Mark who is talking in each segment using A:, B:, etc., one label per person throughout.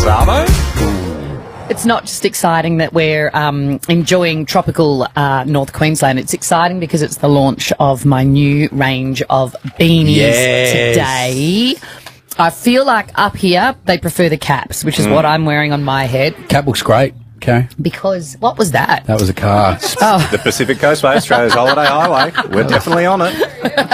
A: Sabo?
B: It's not just exciting that we're enjoying tropical North Queensland. It's exciting because it's the launch of my new range of beanies today. I feel like up here they prefer the caps, which is what I'm wearing on my head.
C: Cap looks great. Okay.
B: Because, what was that?
C: That was a car.
A: The Pacific Coastway, Australia's holiday highway. We're definitely on it.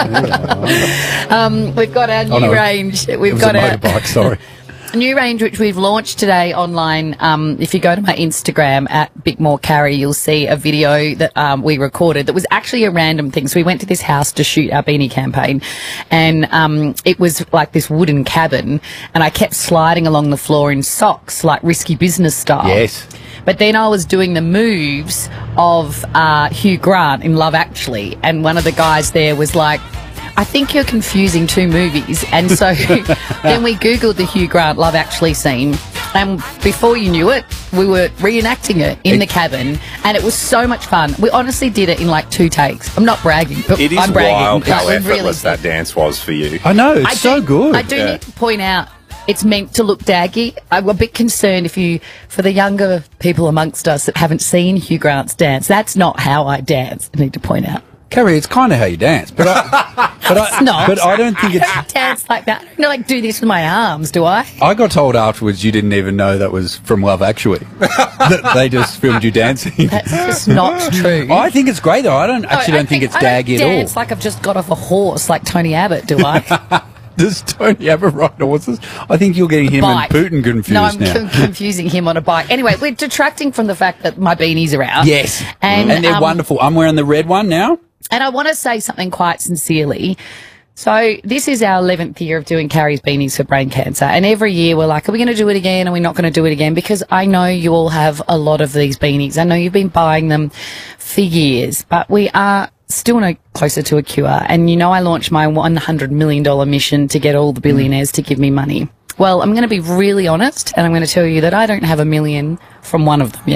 B: We've got our new range. We've got
C: a motorbike, sorry.
B: New range which we've launched today online. If you go to my Instagram at BigMoreCarrie, you'll see a video that we recorded that was actually a random thing. So we went to this house to shoot our beanie campaign, and it was like this wooden cabin, and I kept sliding along the floor in socks, like Risky Business style.
C: Yes.
B: But then I was doing the moves of Hugh Grant in Love Actually, and one of the guys there was like, I think you're confusing two movies. And so then we Googled the Hugh Grant Love Actually scene, and before you knew it, we were reenacting it in the cabin, and it was so much fun. We honestly did it in like 2 takes. I'm not bragging, but
A: It is
B: I'm bragging.
A: wild how
B: we
A: effortless that dance was for you.
C: I know, it's so good.
B: I do need to point out, it's meant to look daggy. I'm a bit concerned for the younger people amongst us that haven't seen Hugh Grant's dance, that's not how I dance, I need to point out.
C: Carrie, it's kind of how you dance, but I don't think it's.
B: I don't dance like that. I don't like do this with my arms, do I?
C: I got told afterwards you didn't even know that was from Love Actually. That they just filmed you dancing.
B: That's just not true.
C: I think it's great though. I don't think it's daggy at all.
B: I don't dance like I've just got off a horse like Tony Abbott, do I?
C: Does Tony Abbott ride horses? I think you're getting him and Putin confused
B: now.
C: No,
B: I'm confusing him on a bike. Anyway, we're detracting from the fact that my beanies are out.
C: Yes.
B: And
C: they're wonderful. I'm wearing the red one now.
B: And I want to say something quite sincerely. So this is our 11th year of doing Carrie's Beanies for Brain Cancer. And every year we're like, are we going to do it again? Are we not going to do it again? Because I know you all have a lot of these beanies. I know you've been buying them for years, but we are still no closer to a cure. And you know I launched my $100 million mission to get all the billionaires to give me money. Well, I'm going to be really honest, and I'm going to tell you that I don't have $1 million from one of them yet.